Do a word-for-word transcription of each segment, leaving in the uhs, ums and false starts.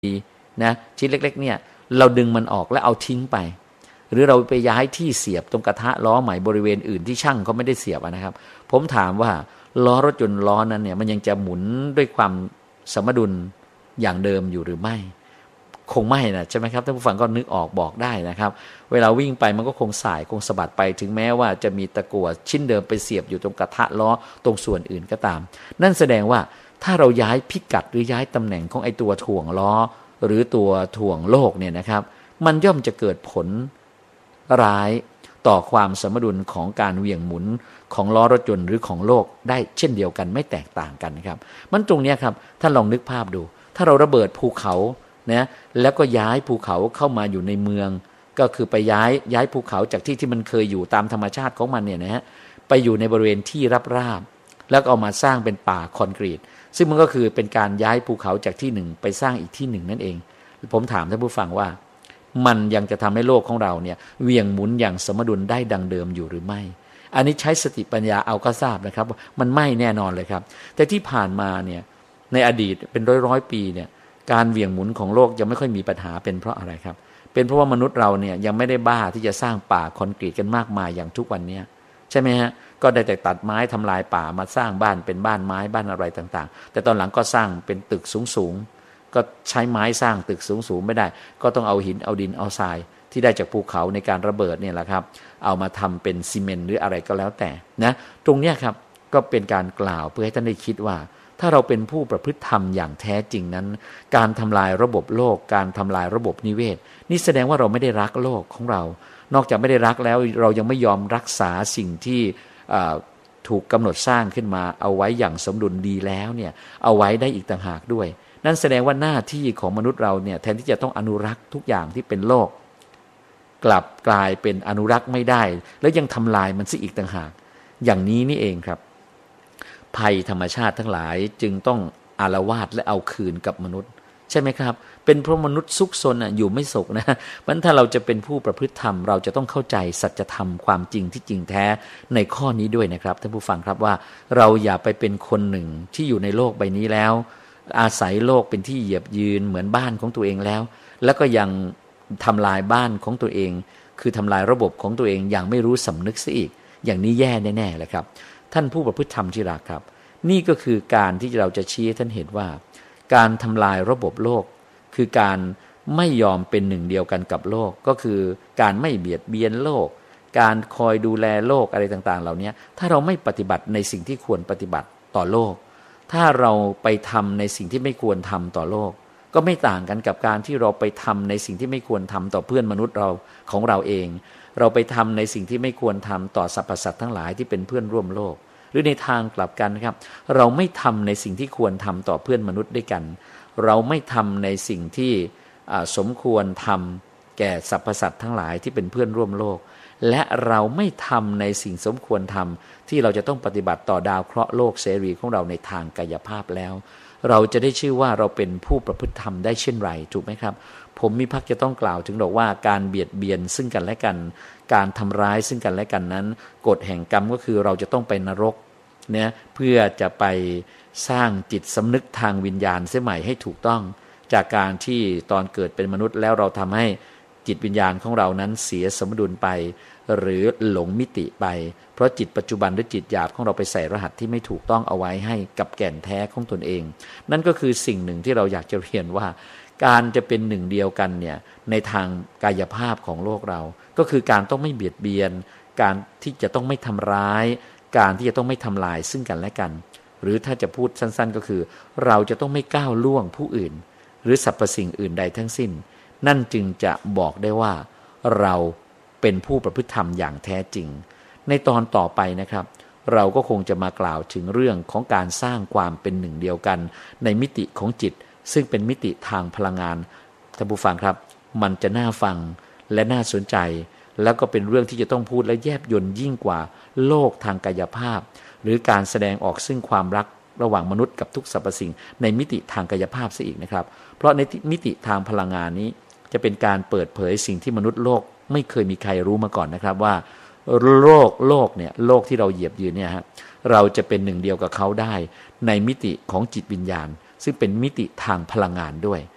นะชิ้นเล็กๆเนี่ยเราดึงมันออกแล้วเอาทิ้งไปหรือเราไปย้ายที่เสียบตรงกระทะล้อใหม่บริเวณอื่นที่ช่างเขาไม่ได้เสียบนะครับผมถามว่าล้อรถยนต์ล้อนั้นเนี่ยมันยังจะหมุนด้วยความสมดุลอย่างเดิมอยู่หรือไม่คงไม่นะใช่ไหมครับท่านผู้ฟังก็นึกออกบอกได้นะครับเวลาวิ่งไปมันก็คงสายคงสะบัดไปถึงแม้ว่าจะมีตะกั่วชิ้นเดิมไปเสียบอยู่ตรงกระทะล้อตรงส่วนอื่นก็ตามนั่นแสดงว่าถ้าเราย้ายพิกัดหรือย้ายตำแหน่งของไอ้ตัวถ่วงล้อหรือตัวถ่วงโลกเนี่ยนะครับมันย่อมจะเกิดผลร้ายต่อความสมดุลของการเหวี่ยงหมุนของล้อรถยนต์หรือของโลกได้เช่นเดียวกันไม่แตกต่างกันครับมันตรงนี้ครับท่านลองนึกภาพดูถ้าเราระเบิดภูเขานะแล้วก็ย้ายภูเขาเข้ามาอยู่ในเมืองก็คือไปย้ายย้ายภูเขาจากที่ที่มันเคยอยู่ตามธรรมชาติของมันเนี่ยนะฮะไปอยู่ในบริเวณที่ราบๆแล้วก็เอามาสร้างเป็นป่าคอนกรีตซึ่งมันก็คือเป็นการย้ายภูเขาจากที่หนึ่งไปสร้างอีกที่หนึ่งนั่นเองผมถามท่านผู้ฟังว่ามันยังจะทำให้โลกของเราเนี่ยเหวี่ยงหมุนอย่างสมดุลได้ดังเดิมอยู่หรือไม่อันนี้ใช้สติปัญญาเอาก็ทราบนะครับมันไม่แน่นอนเลยครับแต่ที่ผ่านมาเนี่ยในอดีตเป็นร้อยร้อยปีเนี่ยการเหวี่ยงหมุนของโลกยังไม่ค่อยมีปัญหาเป็นเพราะอะไรครับเป็นเพราะว่ามนุษย์เราเนี่ยยังไม่ได้บ้าที่จะสร้างป่าคอนกรีตกันมากมายอย่างทุกวันนี้ใช่ไหมฮะก็ได้แต่ตัดไม้ทำลายป่ามาสร้างบ้านเป็นบ้านไม้บ้านอะไรต่างๆแต่ตอนหลังก็สร้างเป็นตึกสูงๆก็ใช้ไม้สร้างตึกสูงๆไม่ได้ก็ต้องเอาหินเอาดินเอาทรายที่ได้จากภูเขาในการระเบิดเนี่ยแหละครับเอามาทำเป็นซีเมนต์หรืออะไรก็แล้วแต่นะตรงเนี้ยครับก็เป็นการกล่าวเพื่อให้ท่านได้คิดว่าถ้าเราเป็นผู้ประพฤติธรรมอย่างแท้จริงนั้นการทำลายระบบโลกการทำลายระบบนิเวศนี่แสดงว่าเราไม่ได้รักโลกของเรานอกจากไม่ได้รักแล้วเรายังไม่ยอมรักษาสิ่งที่ถูกกำหนดสร้างขึ้นมาเอาไว้อย่างสมดุลดีแล้วเนี่ยเอาไว้ได้อีกต่างหากด้วยนั่นแสดงว่าหน้าที่ของมนุษย์เราเนี่ยแทนที่จะต้องอนุรักษ์ทุกอย่างที่เป็นโลกกลับกลายเป็นอนุรักษ์ไม่ได้แล้วยังทำลายมันซะอีกต่างหากอย่างนี้นี่เองครับภัยธรรมชาติทั้งหลายจึงต้องอาละวาดและเอาคืนกับมนุษย์ใช่ไหมครับเป็นเพราะมนุษย์ซุกซนอ่ะอยู่ไม่สุขนะเพราะฉะนั้นถ้าเราจะเป็นผู้ประพฤติธรรมเราจะต้องเข้าใจสัจธรรมความจริงที่จริงแท้ในข้อนี้ด้วยนะครับท่านผู้ฟังครับว่าเราอย่าไปเป็นคนหนึ่งที่อยู่ในโลกใบนี้แล้วอาศัยโลกเป็นที่เหยียบยืนเหมือนบ้านของตัวเองแล้วแล้วก็ยังทำลายบ้านของตัวเองคือทำลายระบบของตัวเองอย่างไม่รู้สำนึกซะอีกอย่างนี้แย่แน่ๆเลยครับท่านผู้ประพฤติธรรมที่รักครับนี่ก็คือการที่เราจะชี้ให้ท่านเห็นว่าการทำลายระบบโลกคือการไม่ยอมเป็นหนึ่งเดียวกันกับโลกก็คือการไม่เบียดเบียนโลกการคอยดูแลโลกอะไรต่างๆเหล่านี้ถ้าเราไม่ปฏิบัติในสิ่งที่ควรปฏิบัติต่อโลกถ้าเราไปทำในสิ่งที่ไม่ควรทำต่อโลกก็ไม่ต่างกันกับการที่เราไปทำในสิ่งที่ไม่ควรทำต่อเพื่อนมนุษย์เราของเราเองเราไปทำในสิ่งที่ไม่ควรทำต่อสรรพสัตว์ทั้งหลายที่เป็นเพื่อนร่วมโลกหรือในทางกลับกันครับเราไม่ทำในสิ่งที่ควรทำต่อเพื่อนมนุษย์ด้วยกันเราไม่ทำในสิ่งที่สมควรทำแก่สรรพสัตว์ทั้งหลายที่เป็นเพื่อนร่วมโลกและเราไม่ทำในสิ่งสมควรทำที่เราจะต้องปฏิบัติต่อดาวเคราะห์โลกเสรีของเราในทางกายภาพแล้วเราจะได้ชื่อว่าเราเป็นผู้ประพฤติธรรมได้เช่นไรถูกไหมครับผมมีพักจะต้องกล่าวถึงบอกว่าการเบียดเบียนซึ่งกันและกันการทำร้ายซึ่งกันและกันนั้นกฎแห่งกรรมก็คือเราจะต้องไปนรกเนี่ยเพื่อจะไปสร้างจิตสำนึกทางวิญญาณเสียใหม่ให้ถูกต้องจากการที่ตอนเกิดเป็นมนุษย์แล้วเราทำให้จิตวิญญาณของเรานั้นเสียสมดุลไปหรือหลงมิติไปเพราะจิตปัจจุบันหรือจิตหยาบของเราไปใส่รหัสที่ไม่ถูกต้องเอาไว้ให้กับแก่นแท้ของตนเองนั่นก็คือสิ่งหนึ่งที่เราอยากจะเรียนว่าการจะเป็นหนึ่งเดียวกันเนี่ยในทางกายภาพของโลกเราก็คือการต้องไม่เบียดเบียนการที่จะต้องไม่ทำร้ายการที่จะต้องไม่ทำลายซึ่งกันและกันหรือถ้าจะพูดสั้นๆก็คือเราจะต้องไม่ก้าวล่วงผู้อื่นหรือสรรพสิ่งอื่นใดทั้งสิ้นนั่นจึงจะบอกได้ว่าเราเป็นผู้ประพฤติธรรมอย่างแท้จริงในตอนต่อไปนะครับเราก็คงจะมากล่าวถึงเรื่องของการสร้างความเป็นหนึ่งเดียวกันในมิติของจิตซึ่งเป็นมิติทางพลังงานท่านผู้ฟังครับมันจะน่าฟังและน่าสนใจแล้วก็เป็นเรื่องที่จะต้องพูดและแยบยลยิ่งกว่าโลกทางกายภาพหรือการแสดงออกซึ่งความรักระหว่างมนุษย์กับทุกสรรพสิ่งในมิติทางกายภาพซะอีกนะครับเพราะในมิติทางพลังงานนี้จะเป็นการเปิดเผยสิ่งที่มนุษย์โลกไม่เคยมีใครรู้มาก่อนนะครับว่าโลกโลกเนี่ยโลกที่เราเหยียบยืนเนี่ยฮะเราจะเป็นหนึ่งเดียวกับเขาได้ในมิติของจิตวิญญาณซึ่งเป็นมิติทางพลังงานด้วย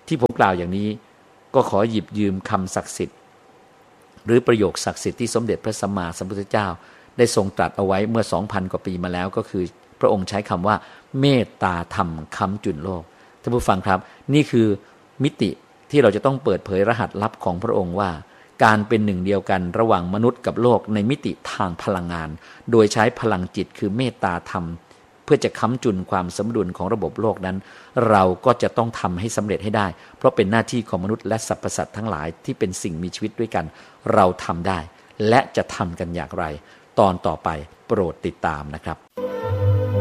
ที่ผมกล่าวอย่างนี้ก็ขอหยิบยืมคำศักดิ์สิทธิ์หรือประโยคศักดิ์สิทธิ์ที่สมเด็จพระสัมมาสัมพุทธเจ้าได้ทรงตรัสเอาไว้เมื่อ สองพัน กว่าปีมาแล้วก็คือพระองค์ใช้คำว่าเมตตาธรรมค้ำจุนโลกท่านผู้ฟังครับนี่คือมิติที่เราจะต้องเปิดเผยรหัสลับของพระองค์ว่าการเป็นหนึ่งเดียวกันระหว่างมนุษย์กับโลกในมิติทางพลังงานโดยใช้พลังจิตคือเมตตาธรรมเพื่อจะค้ำจุนความสมดุลของระบบโลกนั้นเราก็จะต้องทำให้สำเร็จให้ได้เพราะเป็นหน้าที่ของมนุษย์และสรรพสัตว์ทั้งหลายที่เป็นสิ่งมีชีวิตด้วยกันเราทำได้และจะทำกันอย่างไรตอนต่อไปโปรดติดตามนะครับ